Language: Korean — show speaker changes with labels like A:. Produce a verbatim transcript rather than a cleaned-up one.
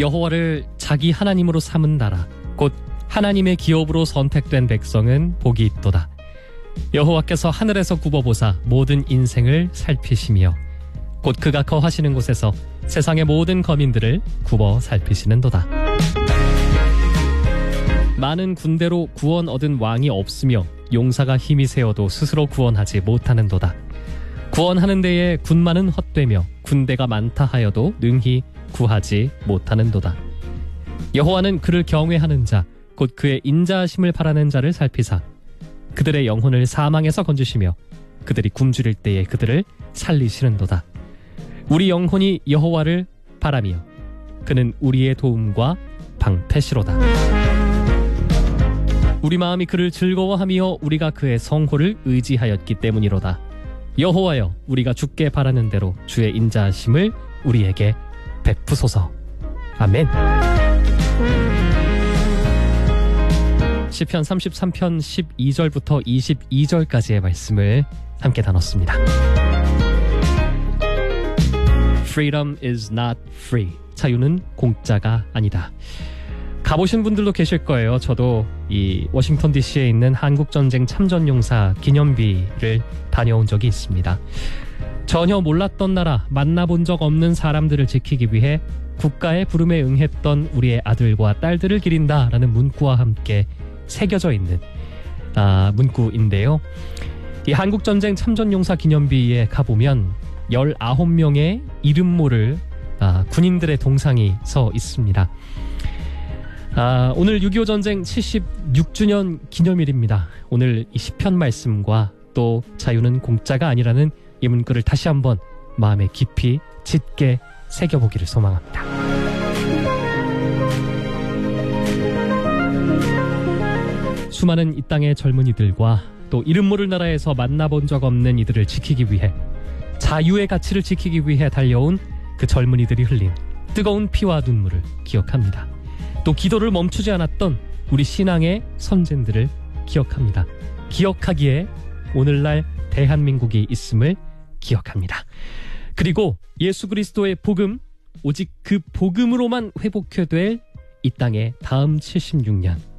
A: 여호와를 자기 하나님으로 삼은 나라 곧 하나님의 기업으로 선택된 백성은 복이 있도다. 여호와께서 하늘에서 굽어보사 모든 인생을 살피시며 곧 그가 거하시는 곳에서 세상의 모든 거민들을 굽어 살피시는도다. 많은 군대로 구원 얻은 왕이 없으며 용사가 힘이 세어도 스스로 구원하지 못하는도다. 구원하는 데에 군마는 헛되며 군대가 많다 하여도 능히 구하지 못하는도다. 여호와는 그를 경외하는 자 곧 그의 인자하심을 바라는 자를 살피사 그들의 영혼을 사망에서 건지시며 그들이 굶주릴 때에 그들을 살리시는도다. 우리 영혼이 여호와를 바라며 그는 우리의 도움과 방패시로다. 우리 마음이 그를 즐거워하며 우리가 그의 성호를 의지하였기 때문이로다. 여호와여, 우리가 주께 바라는 대로 주의 인자하심을 우리에게 베푸소서. 아멘. 시편 삼십삼 편 십이 절부터 이십이 절까지의 말씀을 함께 나눴습니다. Freedom is not free. 자유는 공짜가 아니다. 가보신 분들도 계실 거예요. 저도 이 워싱턴 디씨에 있는 한국전쟁 참전용사 기념비를 다녀온 적이 있습니다. 전혀 몰랐던 나라, 만나본 적 없는 사람들을 지키기 위해 국가의 부름에 응했던 우리의 아들과 딸들을 기린다라는 문구와 함께 새겨져 있는 아, 문구인데요. 이 한국전쟁 참전용사 기념비에 가보면 열아홉 명의 이름 모를 아, 군인들의 동상이 서 있습니다. 아, 오늘 육이오 전쟁 칠십육 주년 기념일입니다. 오늘 이 시편 말씀과 또 자유는 공짜가 아니라는 이 문구를 다시 한번 마음에 깊이 짙게 새겨보기를 소망합니다. 수많은 이 땅의 젊은이들과 또 이름 모를 나라에서 만나본 적 없는 이들을 지키기 위해 자유의 가치를 지키기 위해 달려온 그 젊은이들이 흘린 뜨거운 피와 눈물을 기억합니다. 또 기도를 멈추지 않았던 우리 신앙의 선진들을 기억합니다. 기억하기에 오늘날 대한민국이 있음을 기억합니다. 그리고 예수 그리스도의 복음, 오직 그 복음으로만 회복해 될 이 땅의 다음 칠십육 년